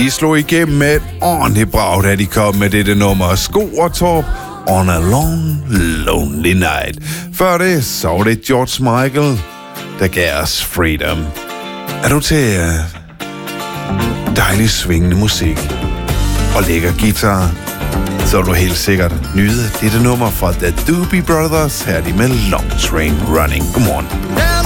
De slog igennem med et ordentligt brag, da de kom med dette nummer. Sko og Torp, On a Long, Lonely Night. Før det, så var det George Michael, der gav os Freedom. Er du til dejlig svingende musik og lækker guitar, så vil du helt sikkert nyde dette nummer fra The Doobie Brothers. Her er de med Long Train Running. Godmorgen.